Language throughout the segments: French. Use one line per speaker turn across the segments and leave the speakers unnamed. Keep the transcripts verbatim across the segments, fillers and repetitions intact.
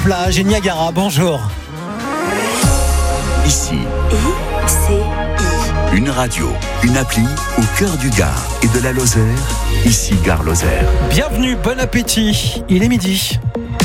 plage et Niagara. Bonjour.
Ici,
I C I.
une radio, une appli au cœur du Gard et de la Lozère. Ici, Gare Lozère.
Bienvenue, bon appétit. Il est midi.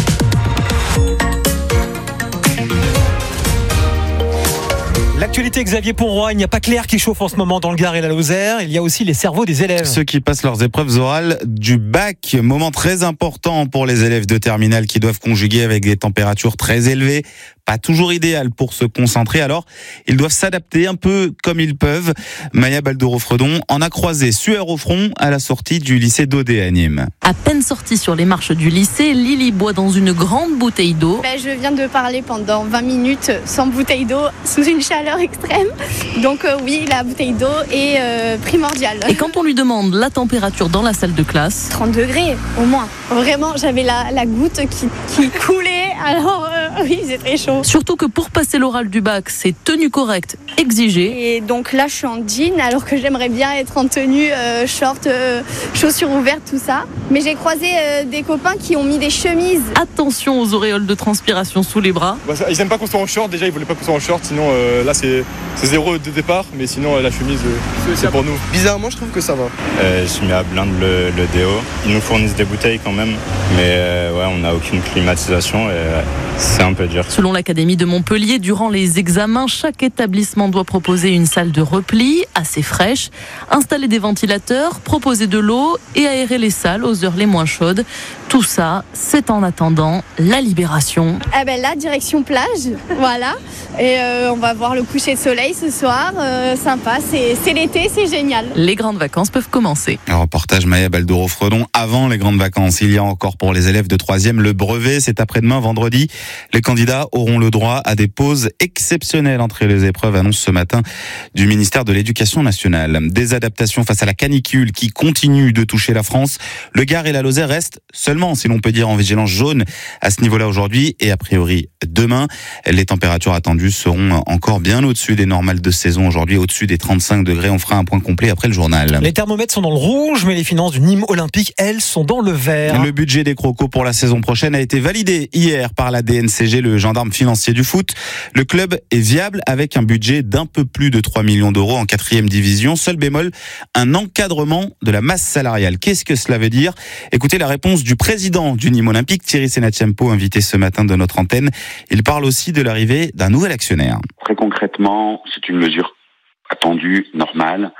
L'actualité, Xavier Ponroy, il n'y a pas que l'air qui chauffe en ce moment dans le Gard et la Lozère, il y a aussi les cerveaux des élèves.
Ceux qui passent leurs épreuves orales du bac, moment très important pour les élèves de terminale qui doivent conjuguer avec des températures très élevées, pas toujours idéal pour se concentrer, alors ils doivent s'adapter un peu comme ils peuvent. Maya Baldoro-Fredon en a croisé sueur au front à la sortie du lycée d'Odé à Nîmes.
À peine sortie sur les marches du lycée, Lily boit dans une grande bouteille d'eau.
Ben, je viens de parler pendant vingt minutes sans bouteille d'eau, sous une chaleur extrême. Donc euh, oui, la bouteille d'eau est euh, primordiale.
Et quand on lui demande la température dans la salle de classe,
trente degrés au moins. Vraiment, j'avais la, la goutte qui, qui coulait, alors euh, oui, c'est très chaud.
Surtout que pour passer l'oral du bac, c'est tenue correcte exigée.
Et donc là, je suis en jean, alors que j'aimerais bien être en tenue euh, short, euh, chaussures ouvertes, tout ça. Mais j'ai croisé euh, des copains qui ont mis des chemises.
Attention aux auréoles de transpiration sous les bras.
Bah, ils aiment pas qu'on soit en short, déjà ils voulaient pas qu'on soit en short, sinon euh, là c'est, c'est zéro de départ, mais sinon euh, la chemise euh, c'est pour nous.
Bizarrement, je trouve que ça va.
Euh, je mets à blinde le, le déo. Ils nous fournissent des bouteilles quand même, mais euh, ouais, on n'a aucune climatisation et euh, c'est un peu dur.
Selon l'Académie de Montpellier, durant les examens, chaque établissement doit proposer une salle de repli assez fraîche, installer des ventilateurs, proposer de l'eau et aérer les salles aux heures les moins chaudes. Tout ça, c'est en attendant la libération.
Ah ben là, direction plage, voilà. Et euh, on va voir le coucher de soleil ce soir, euh, sympa, c'est, c'est l'été, c'est génial.
Les grandes vacances peuvent commencer.
Un reportage Maya Baldoro-Fredon avant les grandes vacances. Il y a encore pour les élèves de troisième le brevet, c'est après-demain vendredi. Les candidats auront le droit à des pauses exceptionnelles entre les épreuves, annonce ce matin du ministère de l'Éducation nationale. Des adaptations face à la canicule qui continue de toucher la France. Le Gard et la Lozère restent seulement, si l'on peut dire, en vigilance jaune à ce niveau-là aujourd'hui et a priori demain. Les températures attendues seront encore bien au-dessus des normales de saison aujourd'hui, au-dessus des trente-cinq degrés. On fera un point complet après le journal.
Les thermomètres sont dans le rouge, mais les finances du Nîmes Olympique, elles, sont dans le vert.
Le budget des Crocos pour la saison prochaine a été validé hier par la D N C G, le gendarme financier du foot. Le club est viable avec un budget d'un peu plus de trois millions d'euros en quatrième division. Seul bémol, un encadrement de la masse salariale. Qu'est-ce que cela veut dire ? Écoutez la réponse du président du Nîmes Olympique, Thierry Senatiempo, invité ce matin de notre antenne. Il parle aussi de l'arrivée d'un nouvel actionnaire.
Très concrètement, c'est une mesure attendue, normale.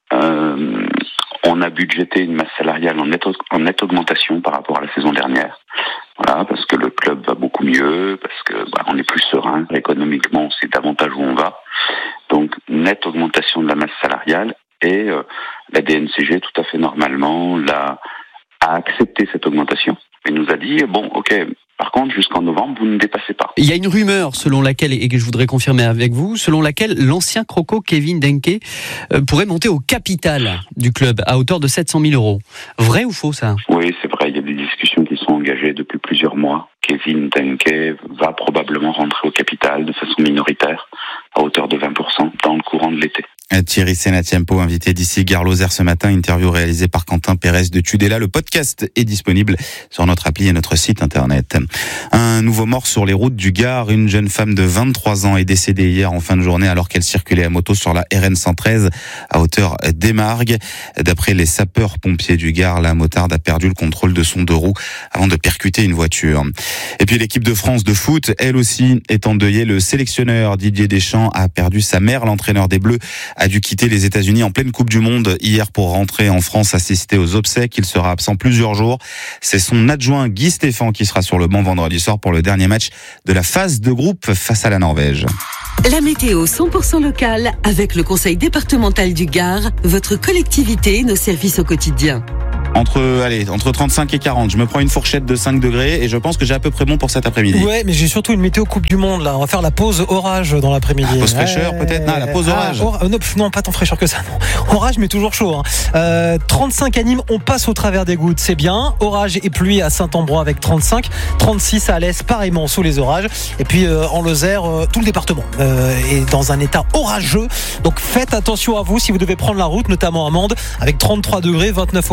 Euh, on a budgété une masse salariale en nette, en nette augmentation par rapport à la saison dernière. Voilà, parce que le club va beaucoup mieux, parce que bah, on est plus serein. Économiquement, c'est davantage où on va. Donc, nette augmentation de la masse salariale et euh, la D N C G, tout à fait normalement, l'a, a accepté cette augmentation et nous a dit, bon, ok, par contre, jusqu'en novembre, vous ne dépassez pas.
Il y a une rumeur selon laquelle, et que je voudrais confirmer avec vous, selon laquelle l'ancien croco Kevin Denke euh, pourrait monter au capital du club à hauteur de sept cent mille euros. Vrai ou faux, ça ?
Oui, c'est vrai, il y a des discussions qui sont engagées depuis plusieurs mois. Kevin Denke va probablement rentrer au capital de façon minoritaire, à hauteur de vingt pour cent, dans le courant de l'été.
Thierry Senatiempo, invité d'ici Gare Lozère ce matin, interview réalisée par Quentin Pérez de Tudela. Le podcast est disponible sur notre appli et notre site internet. Un nouveau mort sur les routes du Gard. Une jeune femme de vingt-trois ans est décédée hier en fin de journée alors qu'elle circulait à moto sur la R N cent treize à hauteur d'Émargues. D'après les sapeurs-pompiers du Gard, la motarde a perdu le contrôle de son deux roues avant de percuter une voiture. Et puis l'équipe de France de foot, elle aussi, est endeuillée. Le sélectionneur Didier Deschamps a perdu sa mère. L'entraîneur des Bleus a dû quitter les États-Unis en pleine Coupe du Monde hier pour rentrer en France assister aux obsèques. Il sera absent plusieurs jours. C'est son adjoint Guy Stéphane qui sera sur le banc vendredi soir pour le dernier match de la phase de groupe face à la Norvège.
La météo cent pour cent locale avec le conseil départemental du Gard, votre collectivité, nos services au quotidien.
Entre, allez, entre trente-cinq et quarante. Je me prends une fourchette de cinq degrés et je pense que j'ai à peu près bon pour cet après-midi.
Ouais, mais j'ai surtout une météo Coupe du Monde, là. On va faire la pause orage dans l'après-midi.
La pause fraîcheur,
ouais.
peut-être? Non, la pause orage.
Ah, or... non, non, pas tant fraîcheur que ça, non. Orage, mais toujours chaud, hein. Euh, trente-cinq à Nîmes, on passe au travers des gouttes, c'est bien. Orage et pluie à Saint-Ambrois avec trente-cinq. trente-six à Alès, pareillement sous les orages. Et puis, euh, en Lozère, euh, tout le département euh, est dans un état orageux. Donc, faites attention à vous si vous devez prendre la route, notamment à Mende, avec trente-trois degrés, vingt-neuf au Blémard ou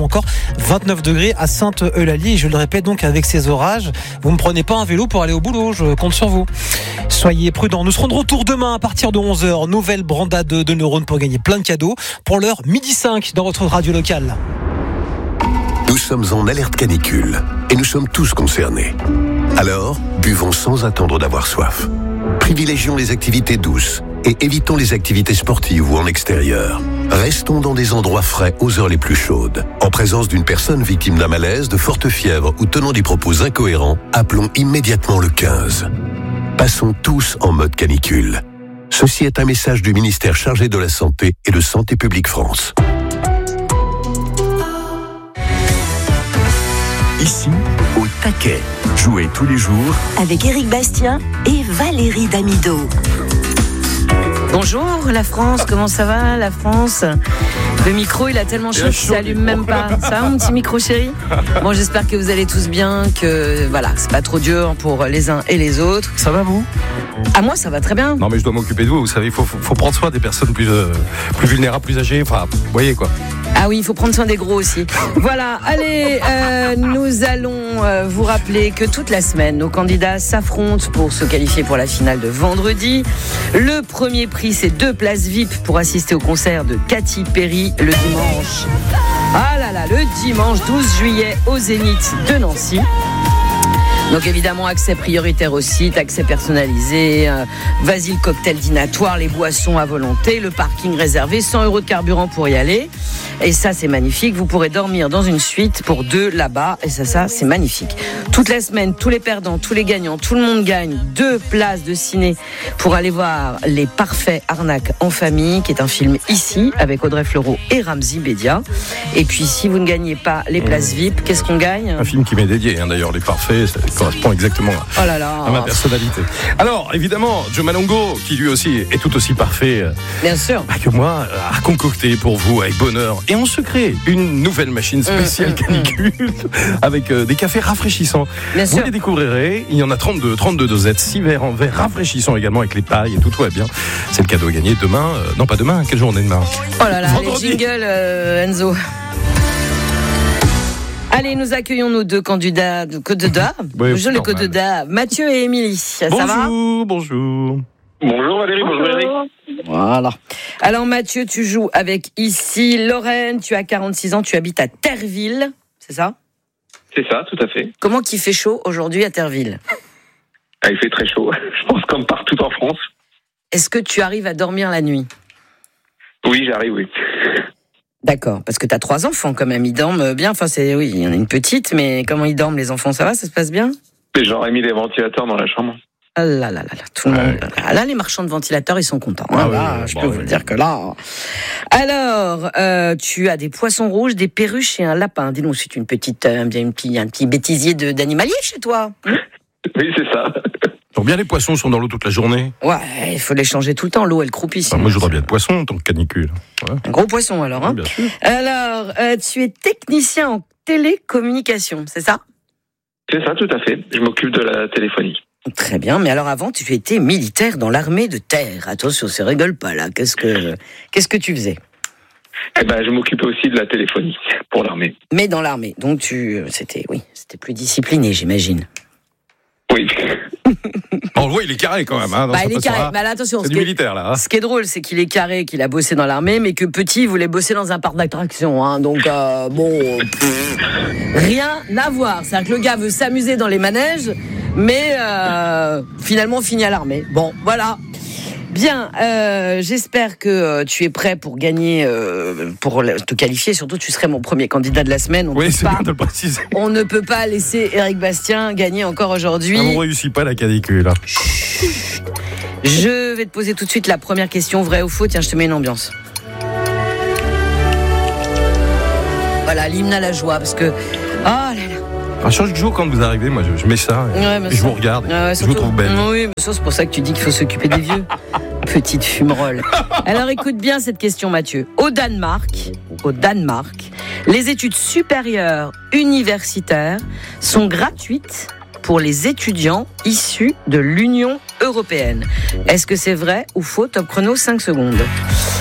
encore vingt-neuf degrés à Sainte-Eulalie. Et je le répète donc, avec ces orages, vous ne prenez pas un vélo pour aller au boulot, je compte sur vous. Soyez prudents. Nous serons de retour demain à partir de onze heures. Nouvelle brandade de, de neurones pour gagner plein de cadeaux. Pour l'heure, midi cinq dans votre radio locale.
Nous sommes en alerte canicule et nous sommes tous concernés. Alors, buvons sans attendre d'avoir soif. Privilégions les activités douces et évitons les activités sportives ou en extérieur. Restons dans des endroits frais aux heures les plus chaudes. En présence d'une personne victime d'un malaise, de forte fièvre ou tenant des propos incohérents, appelons immédiatement le quinze. Passons tous en mode canicule. Ceci est un message du ministère chargé de la Santé et de Santé publique France.
Ici, au taquet. Jouez tous les jours
avec Éric Bastien et Valérie Damido. Bonjour la France, comment ça va la France? Le micro il a tellement chaud qu'il s'allume même pas. Ça va mon petit micro chéri? Bon, j'espère que vous allez tous bien, que voilà, c'est pas trop dur pour les uns et les autres.
Ça va vous?
Ah, moi ça va très bien.
Non mais je dois m'occuper de vous, vous savez, il faut, faut prendre soin des personnes plus, euh, plus vulnérables, plus âgées, enfin vous voyez quoi.
Ah oui, il faut prendre soin des gros aussi. Voilà, allez, euh, nous allons euh, vous rappeler que toute la semaine, nos candidats s'affrontent pour se qualifier pour la finale de vendredi. Le premier prix, c'est deux places V I P pour assister au concert de Katy Perry le dimanche. Ah là là, le dimanche douze juillet au Zénith de Nancy. Donc évidemment, accès prioritaire au site, accès personnalisé, euh, vas-y le cocktail dînatoire, les boissons à volonté, le parking réservé, cent euros de carburant pour y aller. Et ça, c'est magnifique. Vous pourrez dormir dans une suite pour deux là-bas. Et ça, ça, c'est magnifique. Toute la semaine, tous les perdants, tous les gagnants, tout le monde gagne deux places de ciné pour aller voir Les Parfaits Arnaques en famille, qui est un film ici, avec Audrey Fleurot et Ramzy Bedia. Et puis, si vous ne gagnez pas les places V I P, qu'est-ce qu'on gagne?
Un film qui m'est dédié, hein, d'ailleurs, Les Parfaits, ça correspond exactement à,
oh là là.
à ma personnalité. Alors, évidemment, Joe Malongo, qui lui aussi est tout aussi parfait
Bien sûr.
Bah, que moi, a concocté pour vous, avec bonheur et en secret, une nouvelle machine spéciale mmh, canicule mmh. avec euh, des cafés rafraîchissants.
Bien
vous
sûr.
les découvrirez, il y en a trente-deux, trente-deux dosettes, six verres en verre rafraîchissants également avec les pailles et tout, tout va bien. C'est le cadeau à gagner demain, euh, non pas demain, quelle journée demain?
Oh là là, vendredi. Les jingles, euh, Enzo. Allez, nous accueillons nos deux candidats de candidats.
Oui,
bonjour les candidats, Mathieu et Émilie. Ça
bonjour,
va?
Bonjour, bonjour.
Bonjour Valérie, bonjour Eric.
Voilà. Alors Mathieu, tu joues avec ici Lorraine, tu as quarante-six ans, tu habites à Terreville, c'est ça?
C'est ça, tout à fait.
Comment qu'il fait chaud aujourd'hui à Terreville?
Ah, il fait très chaud, je pense comme partout en France.
Est-ce que tu arrives à dormir la nuit?
Oui, j'arrive, oui.
D'accord, parce que tu as trois enfants quand même, ils dorment bien, enfin c'est, oui, il y en a une petite, mais comment ils dorment les enfants, ça va, ça se passe bien?
J'aurais mis des ventilateurs dans la chambre.
Ah là là là là, tout le monde. Ouais. Là, les marchands de ventilateurs, ils sont contents. Hein, ah là, oui, je bah peux oui. vous le dire que là. Alors, euh, tu as des poissons rouges, des perruches et un lapin. Dis-nous, c'est une petite, euh, bien une petite, un petit bêtisier de, d'animalier chez toi.
Oui, c'est ça.
Donc bien les poissons sont dans l'eau toute la journée.
Ouais, il faut les changer tout le temps. L'eau, elle croupit.
Ah, moi, je voudrais bien de poissons en tant que canicule. Ouais.
Un gros poisson alors. Hein.
Oui, bien sûr.
Alors, euh, tu es technicien en télécommunication, c'est ça?
C'est ça, tout à fait. Je m'occupe de la téléphonie.
Très bien, mais alors avant, tu étais militaire dans l'armée de terre. Attention, ça rigole pas là. Qu'est-ce que, qu'est-ce que tu faisais?
Eh ben, je m'occupais aussi de la téléphonie pour l'armée.
Mais dans l'armée, donc tu, c'était, oui, c'était plus discipliné, j'imagine.
Oui.
On le voit, il est carré quand même. Hein, dans
bah, il est carré. Bah, là, attention,
c'est du militaire là. Hein.
Ce qui est drôle, c'est qu'il est carré, qu'il a bossé dans l'armée, mais que petit, il voulait bosser dans un parc d'attractions. Hein, donc euh, bon, pff, rien à voir. C'est-à-dire que le gars veut s'amuser dans les manèges, mais euh, finalement finit à l'armée. Bon, voilà. Bien, euh, j'espère que euh, tu es prêt pour gagner, euh, pour te qualifier. Surtout, tu serais mon premier candidat de la semaine. On
oui, c'est
pas,
bien de le préciser.
On ne peut pas laisser Éric Bastien gagner encore aujourd'hui.
On ne réussit pas la canicule. Là.
Je vais te poser tout de suite la première question, vrai ou faux. Tiens, je te mets une ambiance. Voilà, l'hymne à la joie, parce que... Oh là là.
À chaque jour, quand vous arrivez, moi, je, je mets ça et,
ouais,
et je vous regarde.
Ouais,
je vous trouve belle.
Oui, mais ça, c'est pour ça que tu dis qu'il faut s'occuper des vieux. Petite fumerolle. Alors, écoute bien cette question, Mathieu. Au Danemark, au Danemark, les études supérieures universitaires sont gratuites pour les étudiants issus de l'Union européenne. Est-ce que c'est vrai ou faux? Top chrono, cinq secondes.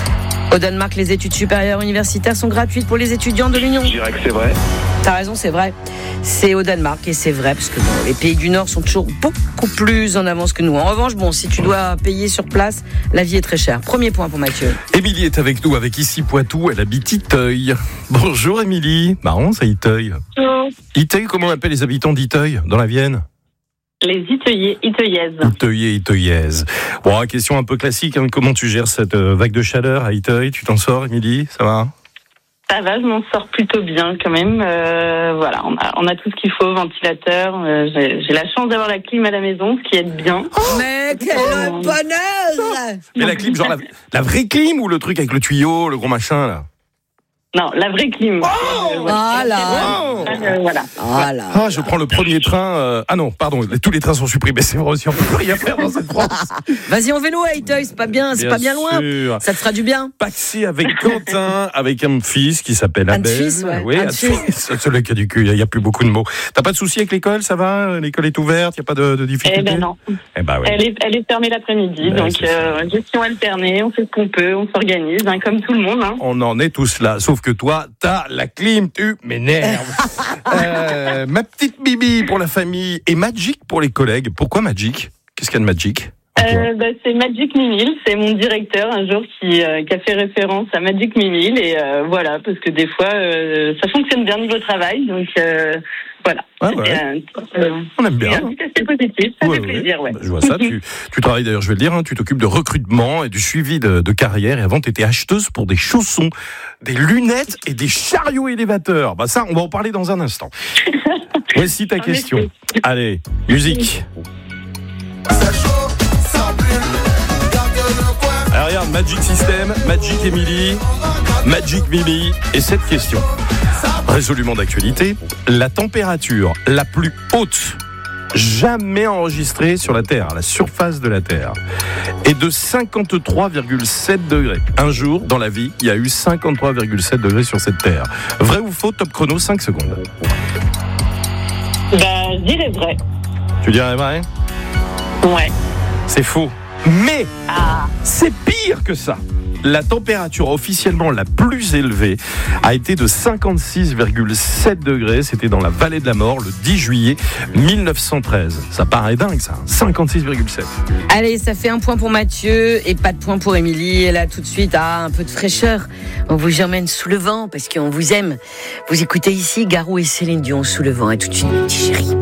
Au Danemark, les études supérieures universitaires sont gratuites pour les étudiants de l'Union.
Je dirais que c'est vrai.
T'as raison, c'est vrai. C'est au Danemark et c'est vrai parce que bon, les pays du Nord sont toujours beaucoup plus en avance que nous. En revanche, bon, si tu dois payer sur place, la vie est très chère. Premier point pour Mathieu.
Émilie est avec nous, avec ici Poitou. Elle habite Iteuil. Bonjour Émilie. Marrant, ça Iteuil.
Bonjour.
Iteuil, comment on appelle les habitants d'Iteuil dans la Vienne?
Les Iteuillais, Iteuillaises.
Iteuillais, Iteuillaises. Bon, question un peu classique. Hein. Comment tu gères cette vague de chaleur à Iteuil? Tu t'en sors, Émilie? Ça va?
Ça va, je m'en sors plutôt bien quand même. Euh, voilà, on a, on a tout ce qu'il faut, ventilateur. Euh, j'ai, j'ai la chance d'avoir la clim à la maison, ce qui aide bien.
Oh, mais quel bonheur!
Mais la clim, genre la, la vraie clim ou le truc avec le tuyau, le gros machin là?
Non, la vraie clim.
Oh euh, voilà.
Ah là
oh
euh, voilà.
Ah là
ah, je prends le premier train. Euh... Ah non, pardon, tous les trains sont supprimés. C'est vrai aussi, on peut plus rien faire dans cette France.
Vas-y en vélo à Iteuil, c'est pas bien, c'est
bien
pas bien loin.
sûr.
Ça te fera du bien.
Paxé avec Quentin, avec un fils qui s'appelle Abel.
Fils, ouais.
Oui, un fils. Celui qui a du cul, il n'y a, a plus beaucoup de mots. T'as pas de soucis avec l'école, ça va? L'école est ouverte, il n'y a pas de, de difficultés?
Eh ben non.
Eh ben, oui.
elle, est, elle est fermée l'après-midi,
Ben,
donc euh, gestion alternée, on fait ce qu'on peut, on s'organise, hein, comme tout le monde. Hein.
On en est tous là, sauf que toi, t'as la clim, tu m'énerves. euh, ma petite Bibi pour la famille et Magic pour les collègues. Pourquoi Magic? Qu'est-ce qu'il y a de Magic?
Euh, bah, c'est Magic Mimile, c'est mon directeur un jour qui, euh, qui a fait référence à Magic Mimile et euh, voilà, parce que des fois euh, ça fonctionne bien niveau travail, donc euh, voilà.
Ah ouais.
un, euh,
On aime bien.
C'est positif, ça
ouais,
fait plaisir, ouais.
Bah, je vois ça, tu, tu travailles d'ailleurs, je vais le dire, hein, tu t'occupes de recrutement et du suivi de, de carrière et avant tu étais acheteuse pour des chaussons, des lunettes et des chariots élévateurs. Bah ça, on va en parler dans un instant. Voici ta question. Allez, musique. Alors regarde, Magic System, Magic Emily, Magic Mimi et cette question. Résolument d'actualité, la température la plus haute jamais enregistrée sur la Terre, à la surface de la Terre, est de cinquante-trois virgule sept degrés. Un jour, dans la vie, il y a eu cinquante-trois virgule sept degrés sur cette Terre. Vrai ou faux? Top chrono, cinq secondes.
Bah, je dirais vrai.
Tu dirais vrai?
Ouais.
C'est faux. Mais
ah.
c'est pire que ça. La température officiellement la plus élevée a été de cinquante-six virgule sept degrés. C'était dans la vallée de la mort le dix juillet mille neuf cent treize. Ça paraît dingue ça, cinquante-six virgule sept.
Allez, ça fait un point pour Mathieu et pas de point pour Émilie. Et là tout de suite, ah, un peu de fraîcheur. On vous emmène sous le vent parce qu'on vous aime. Vous écoutez ici Garou et Céline Dion sous le vent. Et tout de suite, petit chéri.